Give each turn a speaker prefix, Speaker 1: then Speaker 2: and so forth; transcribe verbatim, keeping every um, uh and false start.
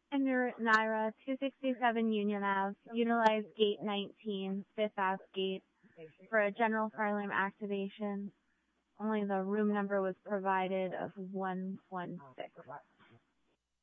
Speaker 1: And Naira, Naira, two sixty-seven Union Ave, utilize gate nineteen, Fifth Ave gate, for a general fire alarm activation. Only the room number was provided of one one six.